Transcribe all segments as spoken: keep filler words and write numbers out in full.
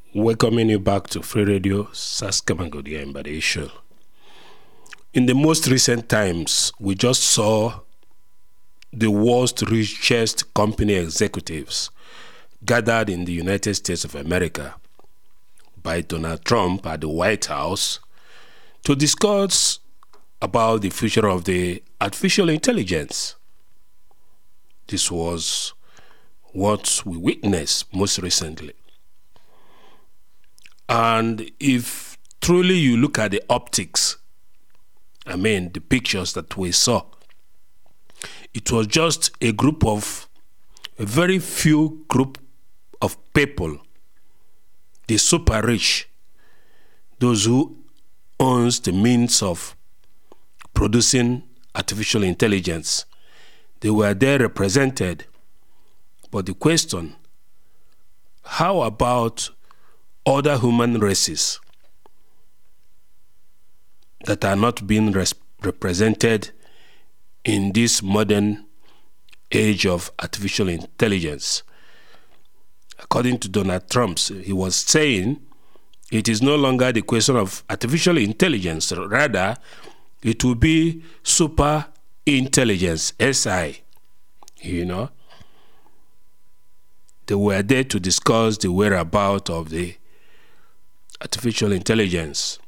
Welcoming you back to Free Radio, Saskamagodia and Bade Show. In the most recent times, we just saw the world's richest company executives gathered in the United States of America by Donald Trump at the White House to discuss about the future of the artificial intelligence. This was what we witnessed most recently. And if truly you look at the optics, I mean, the pictures that we saw, it was just a group of, a very few group of people, the super rich, those who owns the means of producing artificial intelligence. They were there represented. But the question, how about other human races that are not being res- represented in this modern age of artificial intelligence? According to Donald Trump, he was saying it is no longer the question of artificial intelligence, rather it will be super intelligence, S I, you know. They were there to discuss the whereabouts of the artificial intelligence.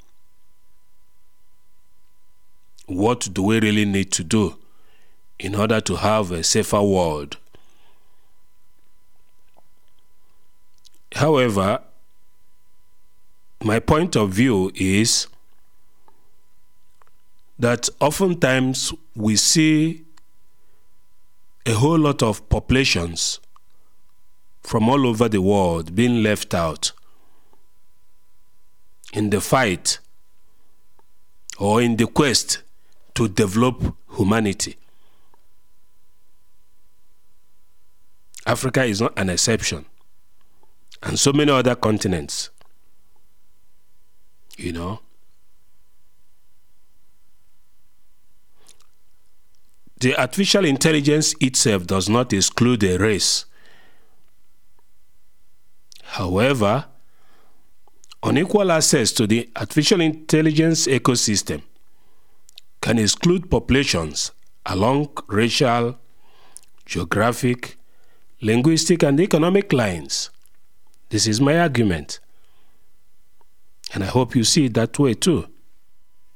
What do we really need to do in order to have a safer world? However, my point of view is that oftentimes we see a whole lot of populations from all over the world being left out in the fight or in the quest to develop humanity. Africa is not an exception, and so many other continents, you know. The artificial intelligence itself does not exclude a race. However, unequal access to the artificial intelligence ecosystem can exclude populations along racial, geographic, linguistic, and economic lines. This is my argument, and I hope you see it that way too.